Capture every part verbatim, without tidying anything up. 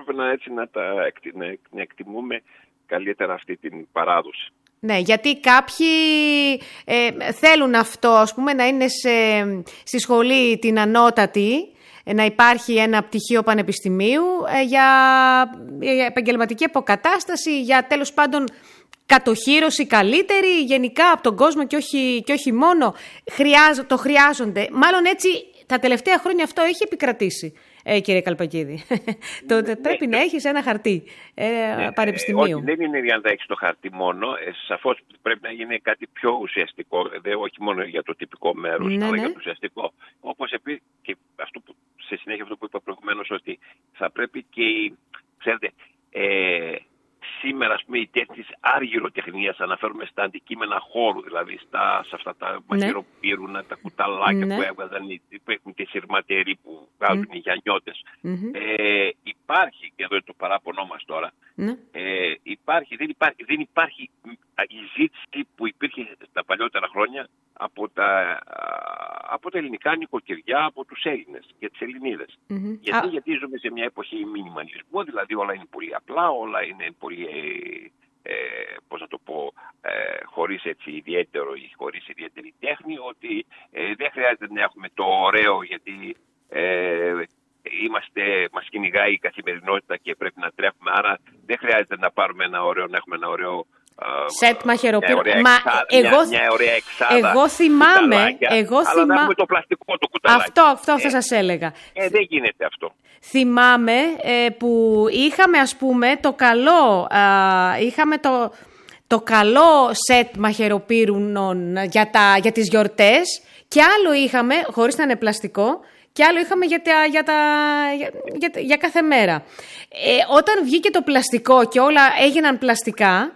έπρεπε να, έτσι, να, τα, εκτι, να εκτιμούμε καλύτερα αυτή την παράδοση. Ναι, γιατί κάποιοι ε, θέλουν αυτό, ας πούμε, να είναι σε, στη σχολή την ανώτατη, να υπάρχει ένα πτυχίο πανεπιστημίου ε, για, για επαγγελματική αποκατάσταση, για τέλος πάντων κατοχύρωση καλύτερη γενικά από τον κόσμο και όχι, και όχι μόνο. Χρειάζο, το χρειάζονται. Μάλλον έτσι τα τελευταία χρόνια αυτό έχει επικρατήσει, ε, κύριε Καλπακίδη. το, ναι, πρέπει ναι. να έχεις ένα χαρτί ε, ναι, πανεπιστημίου. Όχι, δεν είναι για να έχεις το χαρτί μόνο. Ε, σαφώς πρέπει να γίνει κάτι πιο ουσιαστικό. Δε, όχι μόνο για το τυπικό μέρος, ναι, αλλά ναι. για το ουσιαστικό. Όπως επίσης, και αυτό που, σε συνέχεια αυτό που είπα προηγουμένως, ότι θα πρέπει και οι, ξέρετε, ε, σήμερα, ας πούμε, η τέχνη της άργυροτεχνίας, αναφέρουμε στα αντικείμενα χώρου, δηλαδή στα, σε αυτά τα ναι. μαχαιροπύρουνα, τα κουταλάκια ναι. που έβγαζαν, που έχουν τη σειρματερή που βγάζουν mm. οι γιαννιώτες. Mm-hmm. Ε, υπάρχει, και εδώ είναι το παράπονό μας τώρα, mm. ε, υπάρχει, δεν υπάρχει, δεν υπάρχει η ζήτηση που υπήρχε τα παλιότερα χρόνια από τα, από τα ελληνικά νοικοκυριά, από τους Έλληνες και τις Ελληνίδες. Mm-hmm. Γιατί, ah. γιατί ζούμε σε μια εποχή μινιμαλισμού, δηλαδή όλα είναι πολύ απλά, όλα είναι πολύ, ε, ε, πώς να το πω, ε, χωρίς έτσι ιδιαίτερο ή χωρίς ιδιαίτερη τέχνη, ότι ε, δεν χρειάζεται να έχουμε το ωραίο, γιατί ε, είμαστε, μας κυνηγάει η καθημερινότητα και πρέπει να τρέχουμε, άρα δεν χρειάζεται να πάρουμε ένα ωραίο, να έχουμε ένα ωραίο σετ μαχαιροπύρου. Μα εγώ, μια, μια ωραία εξάδα, εγώ θυμάμαι, εγώ αλλά θυμά... να έχουμε το πλαστικό, το κουταλάκι. Αυτό, αυτό ε, θα σας έλεγα. Ε, δεν γίνεται αυτό. Θυμάμαι ε, που είχαμε, ας πούμε, το καλό, ε, είχαμε το, το καλό σετ μαχαιροπύρουνων για, τα, για τις γιορτές και άλλο είχαμε, χωρίς να είναι πλαστικό, και άλλο είχαμε για, τα, για, τα, για, για, για κάθε μέρα. Ε, όταν βγήκε το πλαστικό και όλα έγιναν πλαστικά,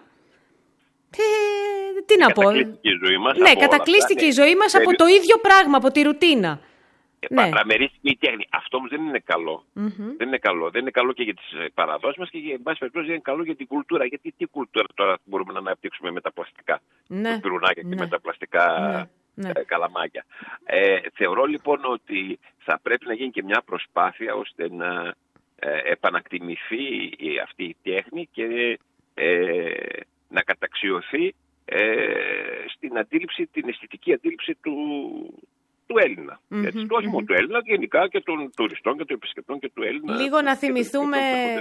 Ε, τι να πω. Κατακλείστηκε η ζωή μας. Ναι, κατακλείστηκε η ζωή μας από το ίδιο πράγμα, από τη ρουτίνα. Ε, ναι. Παραμερίστηκε η τέχνη. Αυτό όμως δεν είναι καλό. Mm-hmm. Δεν είναι καλό. Δεν είναι καλό και για τις παραδόσεις μας και για, εν πάση περιπτώσει, δεν είναι καλό για την κουλτούρα. Γιατί τι κουλτούρα τώρα μπορούμε να αναπτύξουμε με τα πλαστικά. Ναι. Πυρουνάκια ναι. και με τα πλαστικά ναι. ε, καλαμάκια. Ε, θεωρώ λοιπόν ότι θα πρέπει να γίνει και μια προσπάθεια ώστε να ε, επανακτιμηθεί αυτή η τέχνη και ε, να καταξιωθεί ε, στην αντίληψη, την αισθητική αντίληψη του, του Έλληνα. Mm-hmm, έτσι, το όχι μόνο mm-hmm. του Έλληνα, γενικά και των τουριστών και των επισκεπτών και του Έλληνα. Λίγο να θυμηθούμε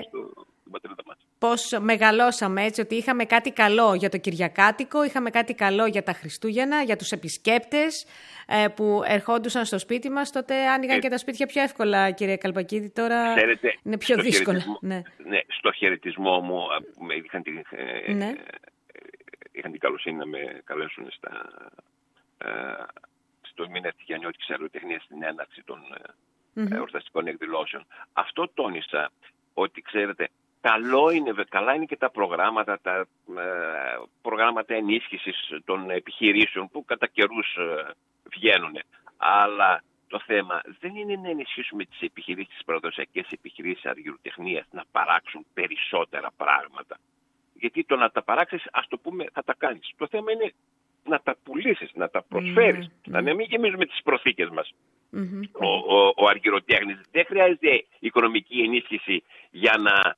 πώς μεγαλώσαμε, έτσι, ότι είχαμε κάτι καλό για το Κυριακάτικο, είχαμε κάτι καλό για τα Χριστούγεννα, για τους επισκέπτες ε, που ερχόντουσαν στο σπίτι μας. Τότε άνοιγαν ε, και τα σπίτια πιο εύκολα, κύριε Καλπακίδη. Τώρα ξέρετε, είναι πιο δύσκολα. Ναι. Ναι, στο χαιρετισμό μου είχαν την, ε, ναι. είχαν την καλοσύνη να με καλέσουν στα, ε, στο μήνα της Γιαννιώτικης Αεροτεχνίας στην έναρξη των mm-hmm. ε, ορταστικών εκδηλώσεων. Αυτό τόνισα, ότι ξέρετε, καλό είναι, καλά είναι και τα προγράμματα, τα ε, προγράμματα ενίσχυσης των επιχειρήσεων που κατά καιρούς ε, βγαίνουν. Αλλά το θέμα δεν είναι να ενισχύσουμε τις επιχειρήσεις, τις παραδοσιακές επιχειρήσεις αργυροτεχνίας, να παράξουν περισσότερα πράγματα. Γιατί το να τα παράξεις, ας το πούμε, θα τα κάνεις. Το θέμα είναι να τα πουλήσεις, να τα προσφέρεις, mm-hmm. να μην γεμίζουμε τις προθήκες μας. Mm-hmm. Ο, ο, ο αργυροτέχνης δεν χρειάζεται οικονομική ενίσχυση για να...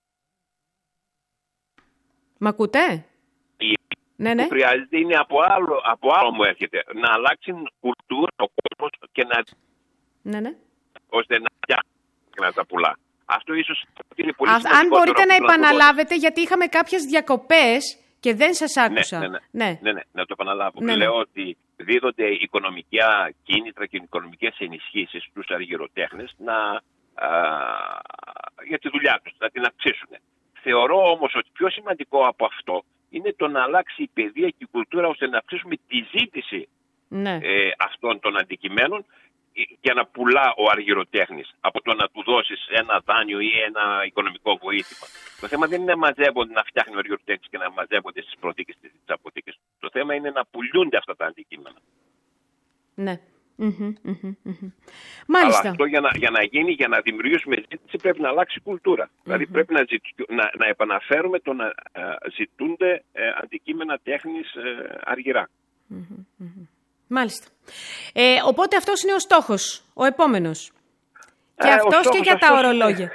Μ' ακούτε? Η... Ναι, ναι. που χρειάζεται είναι από άλλο, από άλλο μου έρχεται. Να αλλάξει κουλτούρα ο κόσμος και να... Ναι, ναι. ώστε να πιάνει και να τα πουλά. Αυτό ίσως είναι πολύ Α, σημαντικό. Αν μπορείτε να επαναλάβετε, γιατί είχαμε κάποιες διακοπές και δεν σας άκουσα. Ναι, ναι, ναι. ναι. ναι, ναι να το επαναλάβω. Ναι, ναι. Λέω ότι δίδονται οικονομικά κίνητρα και οικονομικές ενισχύσεις στους αργυροτέχνες να, α, για τη δουλειά τους, να την αυξήσουν. Θεωρώ όμως ότι πιο σημαντικό από αυτό είναι το να αλλάξει η παιδεία και η κουλτούρα ώστε να αυξήσουμε τη ζήτηση ναι. ε, αυτών των αντικειμένων για να πουλά ο αργυροτέχνης από το να του δώσεις ένα δάνειο ή ένα οικονομικό βοήθημα. Το θέμα δεν είναι να μαζεύονται, να φτιάχνει ο αργυροτέχνης και να μαζεύονται στις προθήκες της αποθήκες. Το θέμα είναι να πουλούνται αυτά τα αντικείμενα. Ναι. Mm-hmm, mm-hmm, mm-hmm. Μάλιστα. Αλλά αυτό για να, για να γίνει, για να δημιουργήσουμε ζήτηση, πρέπει να αλλάξει η κουλτούρα. Mm-hmm. Δηλαδή πρέπει να, ζητ, να, να επαναφέρουμε το να ε, ζητούνται ε, αντικείμενα τέχνης ε, αργυρά. Mm-hmm, mm-hmm. Μάλιστα. Ε, οπότε αυτός είναι ο στόχος, ο επόμενος. Και ε, αυτός και για τα ορολόγια.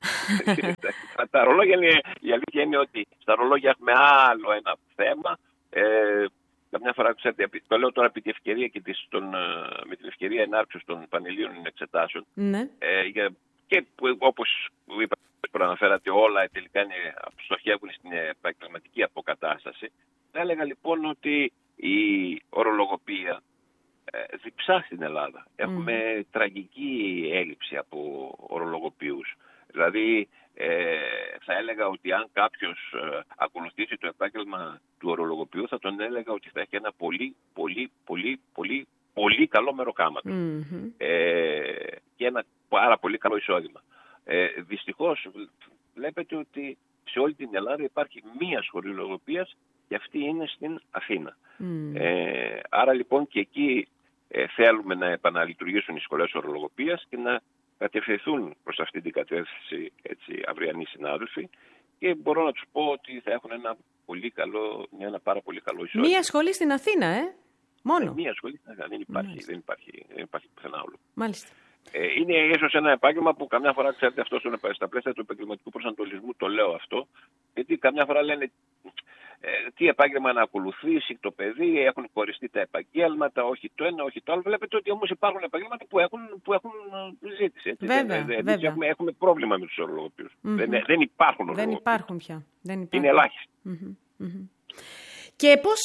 Τα ορολόγια είναι, η αλήθεια είναι ότι στα ορολόγια έχουμε άλλο ένα θέμα. Ε, καμιά φορά, ξέρετε, το λέω τώρα επί τη ευκαιρία και της, τον, με την ευκαιρία ενάρξεως των πανελλήνιων εξετάσεων. Ναι. Ε, για, και όπως είπα, προαναφέρατε, όλα τελικά είναι, στοχεύουν στην επαγγελματική αποκατάσταση. Θα έλεγα λοιπόν ότι η ορολογοποίηση ε, διψά στην Ελλάδα. Mm. Έχουμε τραγική έλλειψη από ορολογοποιούς. Δηλαδή ε, θα έλεγα ότι αν κάποιος ε, ακολουθήσει το επάγγελμα του ορολογοποιού, θα τον έλεγα ότι θα έχει ένα πολύ πολύ πολύ πολύ πολύ καλό μεροκάματο. Mm-hmm. ε, και ένα πάρα πολύ καλό εισόδημα. Ε, δυστυχώς βλέπετε ότι σε όλη την Ελλάδα υπάρχει μία σχολή ορολογοποίησης και αυτή είναι στην Αθήνα. Mm. Ε, άρα λοιπόν και εκεί ε, θέλουμε να επαναλειτουργήσουν οι σχολές ορολογοποίησης και να κατευθυνθούν προς αυτή την κατεύθυνση έτσι, αυριανοί συνάδελφοι, και μπορώ να τους πω ότι θα έχουν ένα, πολύ καλό, ένα πάρα πολύ καλό εισόδημα. Μία σχολή στην Αθήνα, ε? Μόνο. Ε, μία σχολή στην Αθήνα, δεν υπάρχει, δεν υπάρχει, δεν υπάρχει πουθενά άλλο. Μάλιστα. Ε, είναι ίσως ένα επάγγελμα που καμιά φορά, ξέρετε, αυτό στα πλαίσια του επαγγελματικού προσανατολισμού το λέω αυτό, γιατί καμιά φορά λένε ε, τι επάγγελμα να ακολουθήσει το παιδί, έχουν χωριστεί τα επαγγέλματα, όχι το ένα, όχι το άλλο. Βλέπετε ότι όμως υπάρχουν επαγγέλματα που έχουν, που έχουν ζήτηση. Έτσι. Βέβαια, δεν, βέβαια. Έχουμε, έχουμε πρόβλημα με τους ορολογοποιούς. Mm-hmm. Δεν, δεν υπάρχουν ορολογοποιούς. Δεν υπάρχουν πια. Δεν υπάρχουν. Είναι ελάχιστοι. Mm-hmm. Mm-hmm. Και πώς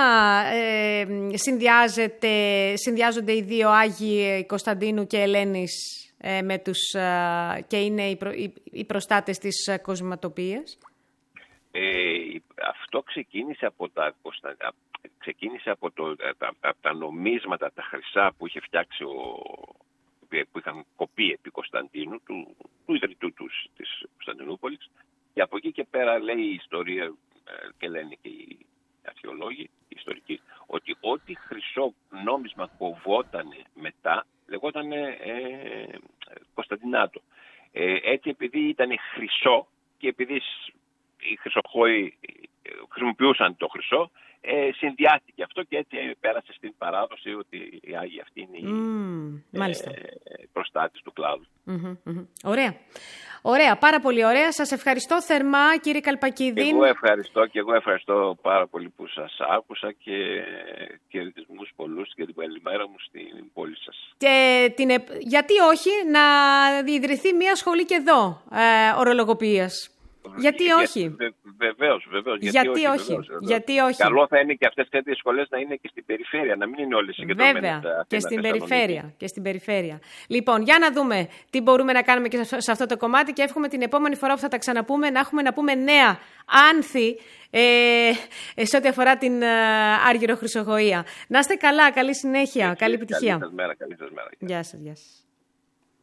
ε, συνδυάζεται, συνδυάζονται οι δύο Άγιοι Κωνσταντίνου και Ελένης ε, με τους, ε, και είναι οι, προ, οι, οι προστάτες της κοσματοποιίας? Ε, αυτό ξεκίνησε από τα, ξεκίνησε από το, τα, τα, τα νομίσματα, τα χρυσά που είχε φτιάξει ο, που είχαν κοπεί επί Κωνσταντίνου, του, του ιδρυτού τους της Κωνσταντινούπολης, και από εκεί και πέρα λέει η ιστορία και λένε και οι αρχαιολόγοι, οι ιστορικοί, ότι ό,τι χρυσό νόμισμα κοβότανε μετά λεγότανε ε, Κωνσταντινάτο. Ε, έτσι επειδή ήταν χρυσό και επειδή οι χρυσοχόοι χρησιμοποιούσαν το χρυσό, ε, συνδυάστηκε αυτό και έτσι πέρασε στην παράδοση ότι οι Άγιοι αυτοί είναι οι mm, ε, προστάτες του κλάδου. Mm-hmm, mm-hmm. Ωραία. Ωραία, πάρα πολύ ωραία. Σας ευχαριστώ θερμά, κύριε Καλπακίδη. Εγώ ευχαριστώ και εγώ ευχαριστώ πάρα πολύ που σας άκουσα και χαιρετισμούς πολλούς για την καλημέρα μου στην πόλη σας. Και την, γιατί όχι να ιδρυθεί μια σχολή και εδώ, ε, ορολογοποίησης. Γιατί όχι. Βε, βεβαίως, βεβαίως. Γιατί, γιατί όχι. Βεβαίως, βεβαίως. Γιατί όχι. Καλό θα είναι και αυτές τις σχολές να είναι και στην περιφέρεια, να μην είναι όλες συγκεντρωμένες. Βέβαια, και στην περιφέρεια, και στην περιφέρεια. Λοιπόν, για να δούμε τι μπορούμε να κάνουμε και σε αυτό το κομμάτι, και εύχομαι την επόμενη φορά που θα τα ξαναπούμε να έχουμε να πούμε νέα άνθη ε, σε ό,τι αφορά την ε, Άργυρο Χρυσογοία. Να είστε καλά, καλή συνέχεια, καλή επιτυχία. Καλή σας μέρα, καλή σας μέρα. Γεια σας, γεια σας.